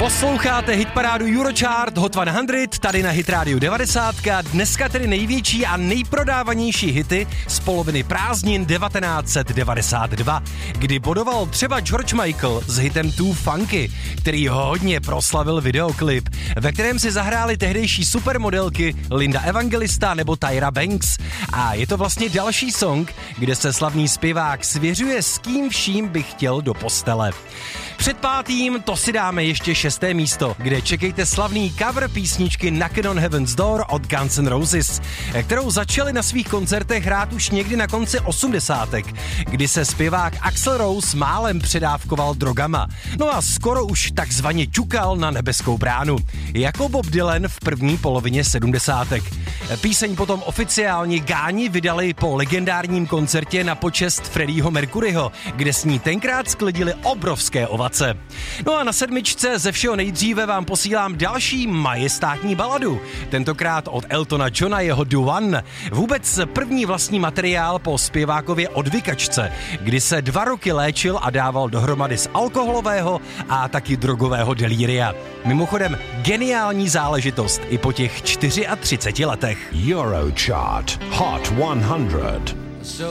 Posloucháte hitparádu Eurochart Hot 100 tady na Hit Radio 90. Dneska tedy největší a nejprodávanější hity z poloviny prázdnin 1992, kdy bodoval třeba George Michael s hitem Too Funky, který hodně proslavil videoklip, ve kterém si zahráli tehdejší supermodelky Linda Evangelista nebo Tyra Banks. A je to vlastně další song, kde se slavný zpěvák svěřuje, s kým vším by chtěl do postele. Před pátým to si dáme ještě 6. místo, kde čekejte slavný cover písničky Knockin' on Heaven's Door od Guns N' Roses, kterou začali na svých koncertech hrát už někdy na konci 80. kdy se zpěvák Axl Rose málem předávkoval drogama. No a skoro už takzvaně ťukal na nebeskou bránu, jako Bob Dylan v první polovině 70. Píseň potom oficiálně Gáni vydali po legendárním koncertě na počest Freddieho Mercuryho, kde s ní tenkrát sklidili obrovské ovace. No a na 7. ze všeho nejdříve vám posílám další majestátní baladu. Tentokrát od Eltona Johna, jeho The One. Vůbec první vlastní materiál po zpěvákově Odvykačce, kdy se 2 roky léčil a dával dohromady z alkoholového a taky drogového delíria. Mimochodem geniální záležitost i po těch 34 letech. Eurochart Hot 100.